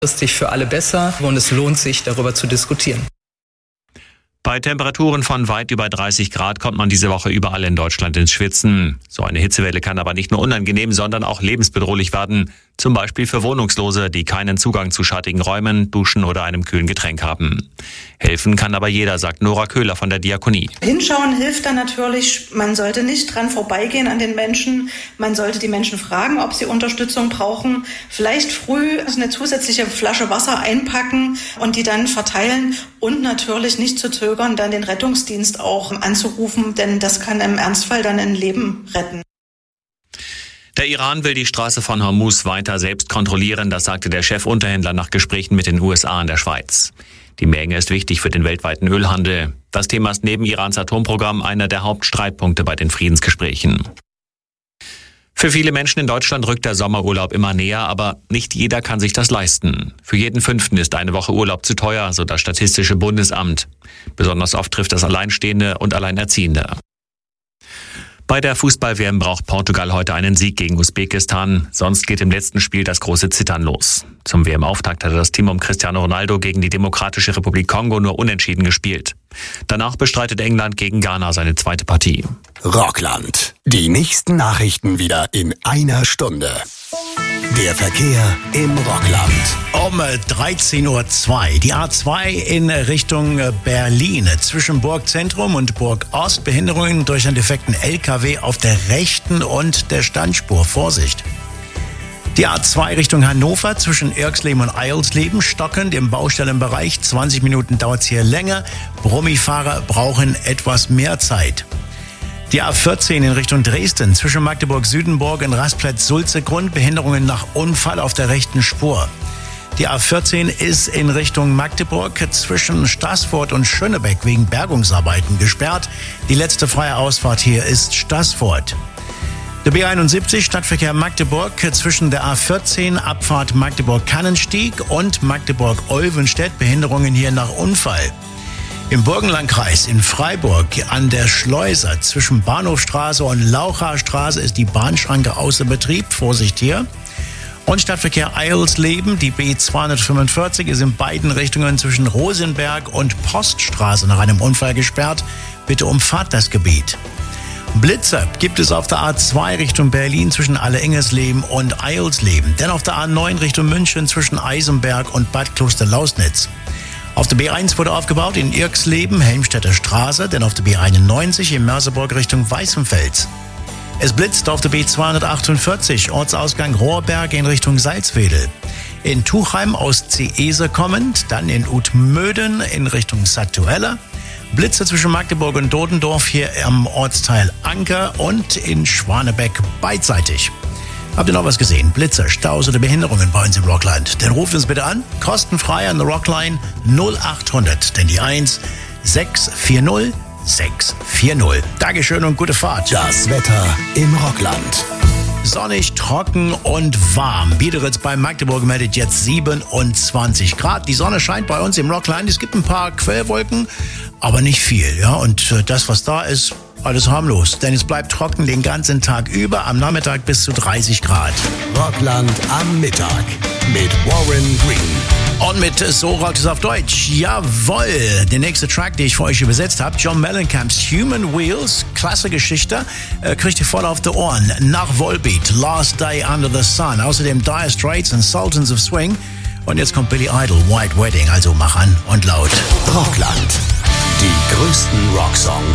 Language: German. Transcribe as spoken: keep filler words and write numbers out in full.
langfristig für alle besser und es lohnt sich, darüber zu diskutieren. Bei Temperaturen von weit über dreißig Grad kommt man diese Woche überall in Deutschland ins Schwitzen. So eine Hitzewelle kann aber nicht nur unangenehm, sondern auch lebensbedrohlich werden. Zum Beispiel für Wohnungslose, die keinen Zugang zu schattigen Räumen, Duschen oder einem kühlen Getränk haben. Helfen kann aber jeder, sagt Nora Köhler von der Diakonie. Hinschauen hilft dann natürlich. Man sollte nicht dran vorbeigehen an den Menschen. Man sollte die Menschen fragen, ob sie Unterstützung brauchen. Vielleicht früh eine zusätzliche Flasche Wasser einpacken und die dann verteilen. Und natürlich nicht zu zögern, dann den Rettungsdienst auch anzurufen, denn das kann im Ernstfall dann ein Leben retten. Der Iran will die Straße von Hormuz weiter selbst kontrollieren, das sagte der Chefunterhändler nach Gesprächen mit den U S A und der Schweiz. Die Menge ist wichtig für den weltweiten Ölhandel. Das Thema ist neben Irans Atomprogramm einer der Hauptstreitpunkte bei den Friedensgesprächen. Für viele Menschen in Deutschland rückt der Sommerurlaub immer näher, aber nicht jeder kann sich das leisten. Für jeden Fünften ist eine Woche Urlaub zu teuer, so das Statistische Bundesamt. Besonders oft trifft das Alleinstehende und Alleinerziehende. Bei der Fußball-W M braucht Portugal heute einen Sieg gegen Usbekistan. Sonst geht im letzten Spiel das große Zittern los. Zum W M-Auftakt hatte das Team um Cristiano Ronaldo gegen die Demokratische Republik Kongo nur unentschieden gespielt. Danach bestreitet England gegen Ghana seine zweite Partie. Rockland. Die nächsten Nachrichten wieder in einer Stunde. Der Verkehr im Rockland. Um dreizehn Uhr zwei. Die A zwei in Richtung Berlin. Zwischen Burgzentrum und Burgost. Behinderungen durch einen defekten L K W auf der rechten und der Standspur. Vorsicht. Die A zwei Richtung Hannover zwischen Irxleben und Eilsleben. Stockend im Baustellenbereich. zwanzig Minuten dauert es hier länger. Brummifahrer brauchen etwas mehr Zeit. Die A vierzehn in Richtung Dresden zwischen Magdeburg-Südenburg und Rastplatz-Sulze-Grund. Behinderungen nach Unfall auf der rechten Spur. Die A vierzehn ist in Richtung Magdeburg zwischen Staßfurt und Schönebeck wegen Bergungsarbeiten gesperrt. Die letzte freie Ausfahrt hier ist Staßfurt. Der B einundsiebzig Stadtverkehr Magdeburg zwischen der A vierzehn Abfahrt Magdeburg-Kannenstieg und Magdeburg-Olvenstedt. Behinderungen hier nach Unfall. Im Burgenlandkreis in Freiburg an der Schleuser zwischen Bahnhofstraße und Lauchastraße ist die Bahnschranke außer Betrieb. Vorsicht hier. Und Stadtverkehr Eilsleben, die B zweihundertfünfundvierzig ist in beiden Richtungen zwischen Rosenberg und Poststraße nach einem Unfall gesperrt. Bitte umfahrt das Gebiet. Blitzer gibt es auf der A zwei Richtung Berlin zwischen Alle-Ingersleben und Eilsleben. Denn auf der A neun Richtung München zwischen Eisenberg und Bad Klosterlausnitz. Auf der B eins wurde aufgebaut in Irxleben, Helmstedter Straße, denn auf der B einundneunzig in Merseburg Richtung Weißenfels. Es blitzt auf der B zweihundertachtundvierzig, Ortsausgang Rohrberg in Richtung Salzwedel. In Tuchheim aus Ceese kommend, dann in Utmöden in Richtung Sattuella. Blitze zwischen Magdeburg und Dodendorf hier am Ortsteil Anker und in Schwanebeck beidseitig. Habt ihr noch was gesehen? Blitzer, Staus oder Behinderungen bei uns im Rockland? Dann ruft uns bitte an, kostenfrei an der Rockline null achthundert, denn die eins sechs vier null sechs vier null. Dankeschön und gute Fahrt. Das Wetter im Rockland. Sonnig, trocken und warm. Biederitz bei Magdeburg meldet jetzt siebenundzwanzig Grad. Die Sonne scheint bei uns im Rockland. Es gibt ein paar Quellwolken, aber nicht viel. Ja, und das, was da ist, alles harmlos, denn es bleibt trocken den ganzen Tag über, am Nachmittag bis zu dreißig Grad. Rockland am Mittag mit Warren Green. Und mit So rockt es auf Deutsch. Jawohl, der nächste Track, den ich für euch übersetzt habe, John Mellencamp's Human Wheels, klasse Geschichte, äh, kriegt ihr voll auf die Ohren. Nach Volbeat, Last Day Under the Sun, außerdem Dire Straits und Sultans of Swing. Und jetzt kommt Billy Idol, White Wedding, also mach an und laut. Rockland, die größten Rocksongs